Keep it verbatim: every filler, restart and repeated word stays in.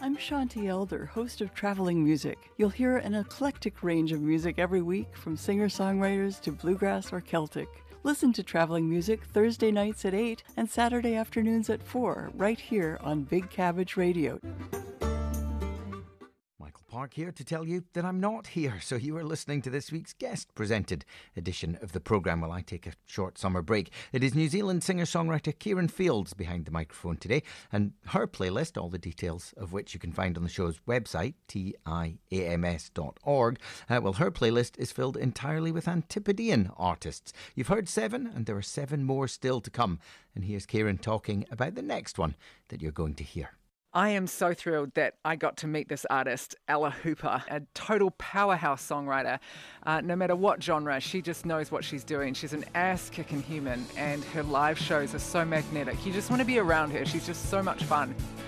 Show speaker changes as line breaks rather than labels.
I'm Shanti Elder, host of Traveling Music. You'll hear an eclectic range of music every week, from singer-songwriters to bluegrass or Celtic. Listen to Traveling Music Thursday nights at eight and Saturday afternoons at four, right here on Big Cabbage Radio.
Michael Park here to tell you that I'm not here, so you are listening to this week's guest-presented edition of the programme while I take a short summer break. It is New Zealand singer-songwriter Kieran Fields behind the microphone today, and her playlist, all the details of which you can find on the show's website, tiams dot org, uh, well, her playlist is filled entirely with Antipodean artists. You've heard seven, and there are seven more still to come, and here's Kieran talking about the next one that you're going to hear.
I am so thrilled that I got to meet this artist, Ella Hooper, a total powerhouse songwriter. Uh, no matter what genre, she just knows what she's doing. She's an ass-kicking human, and her live shows are so magnetic. You just want to be around her. She's just so much fun.